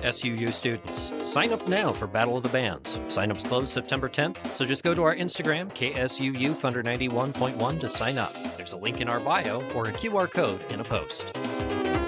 SUU students. Sign up now for Battle of the Bands. Sign-ups close September 10th, so just go to our Instagram, KSUU Thunder 91.1 to sign up. There's a link in our bio or a QR code in a post.